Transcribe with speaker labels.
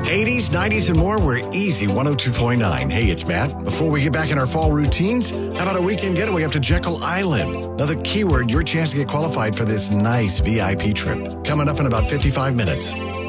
Speaker 1: 80s, 90s, and more, we're Easy 102.9. Hey, it's Matt. Before we get back in our fall routines, how about a weekend getaway up to Jekyll Island? Another keyword, your chance to get qualified for this nice VIP trip. Coming up in about 55 minutes.